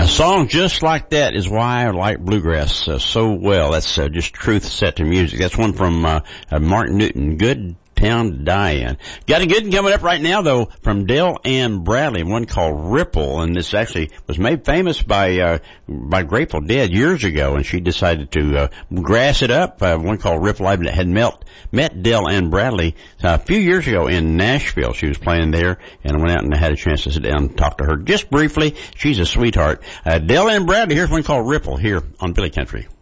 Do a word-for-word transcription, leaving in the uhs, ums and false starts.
A song just like that is why I like bluegrass uh, so well. That's uh, just truth set to music. That's one from uh, uh, Martin Newton, Good Town to Die In. Got a good one coming up right now, though, from Dell Ann Bradley, one called Ripple, and this actually was made famous by uh, by Grateful Dead years ago, and she decided to uh, grass it up. Uh, one called Ripple. I had met, met Dell Ann Bradley uh, a few years ago in Nashville. She was playing there, and I went out and I had a chance to sit down and talk to her just briefly. She's a sweetheart. Uh, Dell Ann Bradley, here's one called Ripple here on Billy Country.